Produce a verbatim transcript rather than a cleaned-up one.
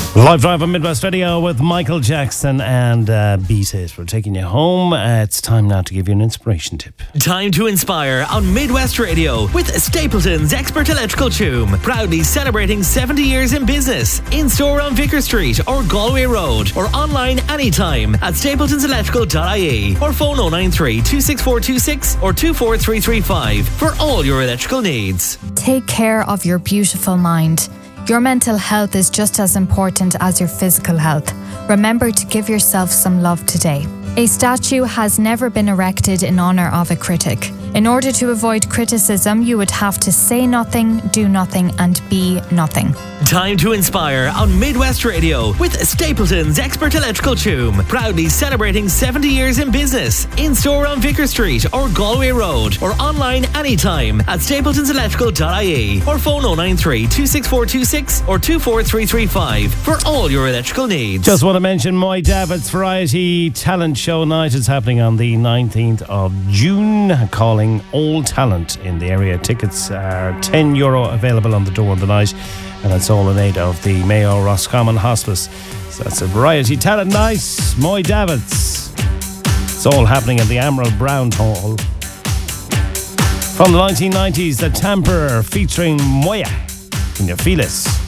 Live drive on Midwest Radio with Michael Jackson and uh, Beat It. We're taking you home. Uh, it's time now to give you an inspiration tip. Time to inspire on Midwest Radio with Stapleton's Expert Electrical Choom. Proudly celebrating seventy years in business. In store on Vicar Street or Galway Road, or online anytime at stapletons electrical dot I E or phone oh nine three, two six four two six or two four three three five for all your electrical needs. Take care of your beautiful mind. Your mental health is just as important as your physical health. Remember to give yourself some love today. A statue has never been erected in honour of a critic. In order to avoid criticism, you would have to say nothing, do nothing, and be nothing. Time to inspire on Midwest Radio with Stapleton's Expert Electrical Choom. Proudly celebrating seventy years in business. In store on Vicar Street or Galway Road, or online anytime at stapletons electrical dot I E or phone oh nine three, two six four two six or two four three three five for all your electrical needs. Just want to mention Moy Davitt's Variety Talent Show Night is happening on the nineteenth of June. Calling all talent in the area. Tickets are ten euro available on the door on the night, and it's all in aid of the Mayo Roscommon Hospice. So that's a Variety Talent Night. Moy Davitt's. It's all happening at the Emerald Brown Hall. From the nineteen nineties, The Tamper featuring Moya. Can you feel it?